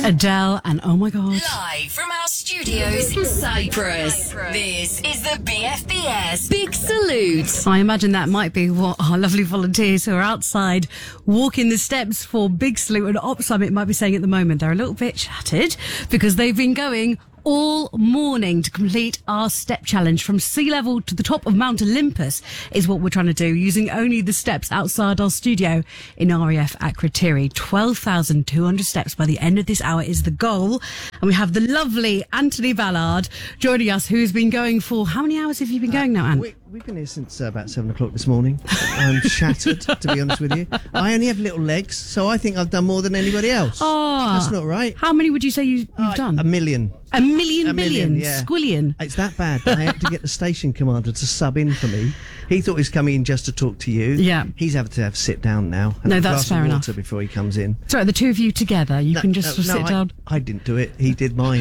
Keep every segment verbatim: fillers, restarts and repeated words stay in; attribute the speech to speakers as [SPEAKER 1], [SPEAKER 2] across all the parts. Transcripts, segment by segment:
[SPEAKER 1] Adele and oh my God.
[SPEAKER 2] Live from our studios in Cyprus, this is the B F B S Big Salute.
[SPEAKER 1] I imagine that might be what our lovely volunteers who are outside walking the steps for Big Salute and Op Summit might be saying at the moment. They're a little bit shattered because they've been going all morning to complete our step challenge from sea level to the top of Mount Olympus is what we're trying to do using only the steps outside our studio in R A F Akrotiri. twelve thousand two hundred steps by the end of this hour is the goal. And we have the lovely Anthony Ballard joining us, who's been going for, how many hours have you been going now, Ant?
[SPEAKER 3] We, we've been here since uh, about seven o'clock this morning. I'm shattered, to be honest with you. I only have little legs, so I think I've done more than anybody else.
[SPEAKER 1] Oh,
[SPEAKER 3] that's not right.
[SPEAKER 1] How many would you say you, you've
[SPEAKER 3] uh,
[SPEAKER 1] done?
[SPEAKER 3] A million.
[SPEAKER 1] A million,
[SPEAKER 3] a
[SPEAKER 1] billion,
[SPEAKER 3] million, yeah.
[SPEAKER 1] squillion.
[SPEAKER 3] It's that bad. I had to get the station commander to sub in for me. He thought he was coming in just to talk to you.
[SPEAKER 1] Yeah.
[SPEAKER 3] He's having to have to sit down now. And
[SPEAKER 1] No,
[SPEAKER 3] have a
[SPEAKER 1] that's
[SPEAKER 3] glass
[SPEAKER 1] fair
[SPEAKER 3] of
[SPEAKER 1] enough.
[SPEAKER 3] water before he comes in.
[SPEAKER 1] Sorry, the two of you together, you
[SPEAKER 3] no,
[SPEAKER 1] can just
[SPEAKER 3] no,
[SPEAKER 1] sit
[SPEAKER 3] no, I,
[SPEAKER 1] down.
[SPEAKER 3] I didn't do it. He did mine.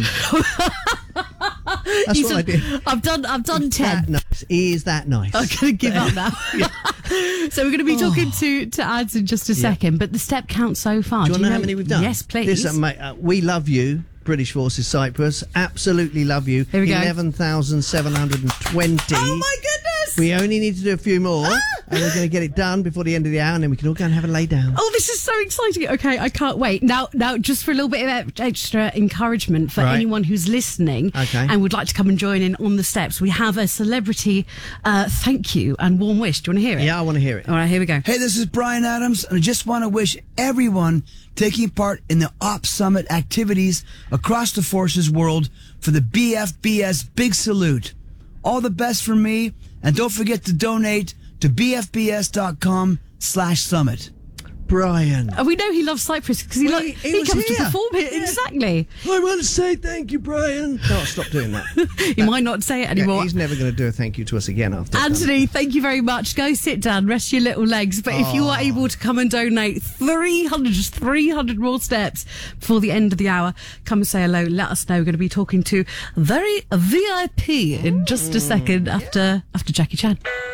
[SPEAKER 3] That's
[SPEAKER 1] He
[SPEAKER 3] what
[SPEAKER 1] said,
[SPEAKER 3] I did.
[SPEAKER 1] I've done, I've done
[SPEAKER 3] He's
[SPEAKER 1] ten.
[SPEAKER 3] That nice. He is that nice.
[SPEAKER 1] I'm going to give up now. So we're going to be talking
[SPEAKER 3] Oh.
[SPEAKER 1] to, to ads in just a
[SPEAKER 3] Yeah.
[SPEAKER 1] second, but the step count so far.
[SPEAKER 3] Do you want to know how many we've done?
[SPEAKER 1] Yes, please.
[SPEAKER 3] Listen, mate, uh, we love you, British Forces Cyprus. Absolutely love you.
[SPEAKER 1] Here we go.
[SPEAKER 3] eleven thousand seven hundred twenty.
[SPEAKER 1] Oh my goodness!
[SPEAKER 3] We only need to do a few more,
[SPEAKER 1] Ah!
[SPEAKER 3] and we're going to get it done before the end of the hour, and then we can all go and have a lay down.
[SPEAKER 1] Oh, this is so exciting. Okay, I can't wait. Now, now, just for a little bit of extra encouragement for
[SPEAKER 3] Right.
[SPEAKER 1] anyone who's listening
[SPEAKER 3] Okay.
[SPEAKER 1] and would like to come and join in on the steps, we have a celebrity uh, thank you and warm wish. Do you want to hear it?
[SPEAKER 3] Yeah, I want to hear it.
[SPEAKER 1] All right, here we go.
[SPEAKER 4] Hey, this is Brian Adams, and I just want to wish everyone taking part in the Op Summit activities across the forces world for the B F B S Big Salute. All the best from me, and don't forget to donate to bfbs.com slash summit.
[SPEAKER 3] Brian.
[SPEAKER 1] Uh, we know he loves Cyprus because he,
[SPEAKER 3] Well,
[SPEAKER 1] lo-
[SPEAKER 3] he-
[SPEAKER 1] he,
[SPEAKER 3] he was
[SPEAKER 1] comes to
[SPEAKER 3] here.
[SPEAKER 1] perform here.
[SPEAKER 3] Yeah.
[SPEAKER 1] Exactly.
[SPEAKER 3] I want to say thank you, Brian. No, stop doing that.
[SPEAKER 1] He might not say it
[SPEAKER 3] Yeah,
[SPEAKER 1] anymore.
[SPEAKER 3] he's never going to do a thank you to us again after.
[SPEAKER 1] Anthony, thank you very much. Go sit down, rest your little legs. But if you are able to come and donate three hundred, just three hundred more steps before the end of the hour, come and say hello. Let us know. We're going to be talking to very V I P in just a second after after Jackie Chan.